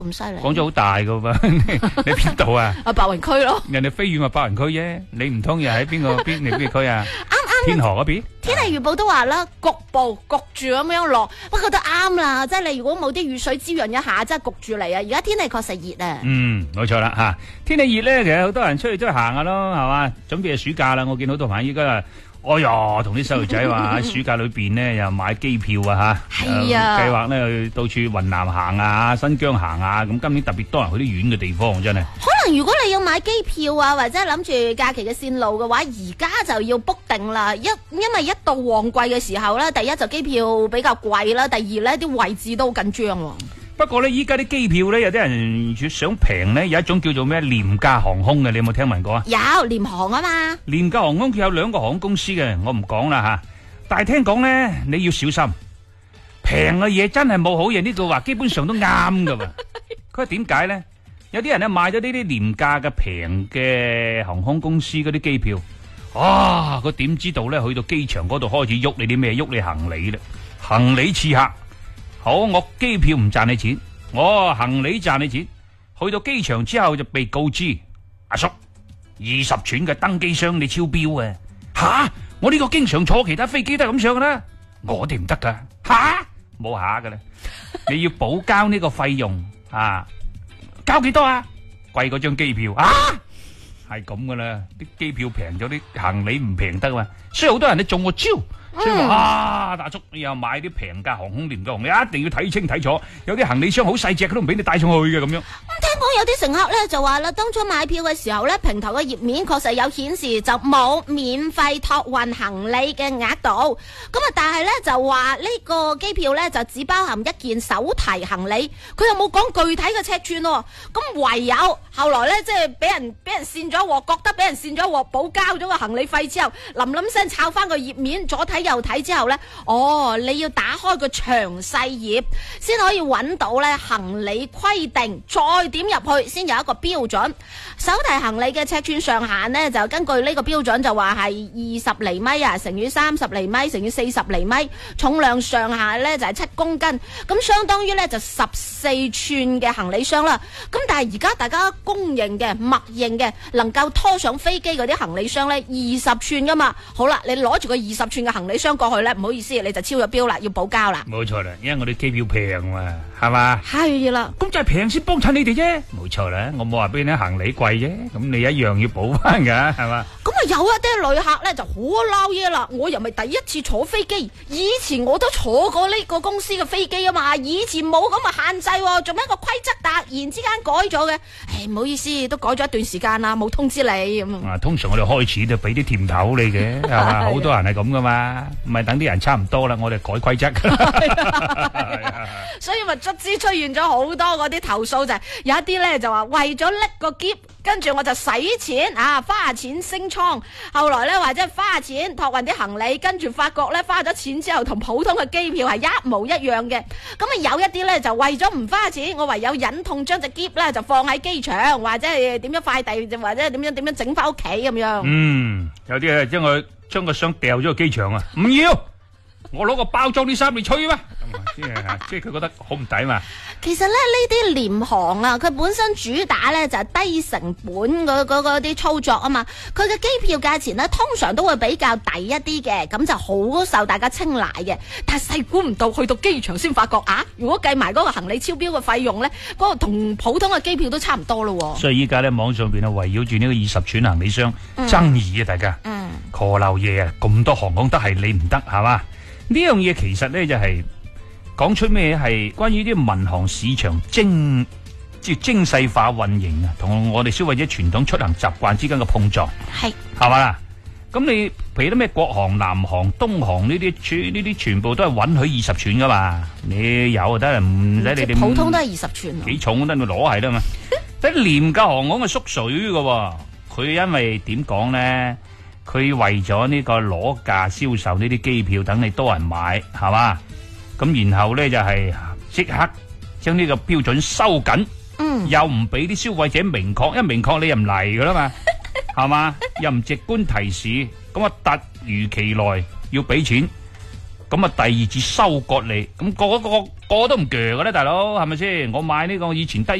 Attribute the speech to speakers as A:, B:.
A: 咁犀利。
B: 廣州好大噶噃，你邊度啊？
A: 白雲區咯。
B: 人哋飛遠話白雲區啫，你唔通又喺邊區啊？天河嗰邊。
A: 天氣預報都話啦，局部焗住咁樣落，不過都啱啦。即係你如果冇啲雨水滋潤一下，真係焗住嚟啊！而家天氣確實熱啊。
B: 冇錯啦吓，天氣熱咧，其實好多人出去行下咯，係嘛？準備係暑假啦，我見到好多朋友依家哎呀，同啲細路仔話喺暑假裏邊呢，又買機票啊吓，
A: 係啊，
B: 計劃呢去到處雲南行啊、新疆行啊，咁今年特別多人去啲遠嘅地方，真係。
A: 可能如果你要買機票啊，或者諗住假期嘅線路嘅話，而家就要 book 定啦。因為一到旺季嘅時候咧，第一就機票比較貴啦，第二咧啲位置都好緊張喎。
B: 不過呢，依家啲機票呢，有啲人想平呢，有一種叫做咩廉價航空嘅，你有冇聽聞過啊？
A: 有廉航啊嘛。
B: 廉價航空佢有兩個航空公司嘅，我唔講啦吓。但係聽講呢，你要小心，平嘅嘢真係冇好嘢，呢句話基本上都啱噶喎。佢話點解呢？有啲人呢買咗呢啲廉價嘅平嘅航空公司嗰啲機票，佢點知道呢？去到機場嗰度開始喐你啲咩？喐你行李啦，行李刺客。好，我機票唔賺你錢，我行李賺你錢。去到機場之後就被告知，阿叔，20寸嘅登機箱你超標啊！吓，我呢個經常坐其他飛機都係咁上噶啦，我哋唔得噶。吓，冇下噶啦，你要補交呢個費用啊？交幾多啊？貴過張機票啊？係咁噶啦，啲機票平咗，啲行李唔平得嘛，所以好多人都中個招。所以話大叔，你又買啲平價航空廉價航，你一定要睇清睇楚，有啲行李箱好細隻，佢都唔俾你帶上去嘅咁樣。
A: 聽講有啲乘客咧就話啦，當初買票嘅時候咧，平頭嘅頁面確實有顯示就冇免費託運行李嘅額度，咁啊，但係咧就話呢個機票咧就只包含一件手提行李，佢又冇講具體嘅尺寸喎，咁唯有後來咧即係俾人跣咗鑊，覺得俾人跣咗鑊，補交咗個行李費之後，冧聲抄翻個頁面，左睇右睇之後咧，你要打開個詳細頁先可以揾到咧行李規定，再點入去先有一個標準。手提行李嘅尺寸上限呢，就根據呢個標準就話係20厘米啊，乘以30厘米，乘以40厘米，重量上限呢就係7公斤，咁相當於呢就14寸嘅行李箱啦。咁但係而家大家公認嘅、默認嘅，能夠拖上飛機嗰啲行李箱呢，20寸噶嘛。好啦，你攞住個20寸嘅行李箱過去呢，唔好意思，你就超咗標啦，要補交啦。
B: 冇錯啦，因為我哋機票平嘛，係嘛？
A: 係啦，
B: 咁就係平先幫襯你哋啫。冇錯啦，我冇話俾你行李貴啫，咁你一樣要補翻噶，係嘛？咁
A: 啊有一啲旅客呢就好撈嘢啦，我又咪第一次坐飛機，以前我都坐過呢個公司嘅飛機啊嘛，以前冇咁嘅限制，做咩一個規則突然之間改咗嘅？唔好意思，都改咗一段時間啦，冇通知你咁。
B: 通常我哋開始就俾啲甜頭你嘅，係嘛？好多人係咁噶嘛，唔係等啲人差唔多啦，我哋改規則。
A: 所以咪卒之出現咗好多嗰啲投訴，就係有一啲咧就話為咗拎個篋，跟住我就使錢花錢升倉，後來咧或者花錢託運啲行李，跟住發覺咧花咗錢之後同普通嘅機票係一模一樣嘅。咁啊有一啲咧就為咗唔花錢，我唯有忍痛將隻篋咧就放喺機場，或者係點樣快遞，或者點樣整翻屋企咁樣。
B: 有啲係將個箱掉咗去機場啊，唔要。我攞個包裝啲衫嚟吹嘛，即係佢覺得好唔抵嘛。
A: 其實咧呢啲廉航啊，佢本身主打咧就係低成本嗰啲操作啊嘛。佢嘅機票價錢咧通常都會比較抵一啲嘅，咁就好受大家青睞嘅。但係細估唔到去到機場先發覺如果計埋嗰個行李超標嘅費用咧，嗰個同普通嘅機票都差唔多咯。所
B: 以依家咧網上邊圍繞住呢個20寸行李箱爭議啊，大家call漏嘢啊，咁多航空得係你唔得係嘛？呢樣嘢其實咧就係講出咩係關於啲民航市場精細化運營啊，同我哋消費者傳統出行習慣之間嘅碰撞，係嘛？咁你譬如啲咩國航、南航、東航呢啲全部都係允許20寸噶嘛？你有就得，唔使你哋
A: 普通都係20寸，
B: 幾重都得，你攞係啦嘛。啲廉價航空係縮水噶，佢因為點講咧？佢為咗呢個攞價銷售呢啲機票，等你多人買，係嘛？咁然後咧就係即刻將呢個標準收緊，又唔俾啲消費者明確，一明確你又唔嚟噶啦嘛，係嘛？又唔直觀提示，咁啊突如其來要俾錢， 咁啊第二次收割你，咁個個都唔鋸嘅咧，大佬係咪先？我買呢個以前得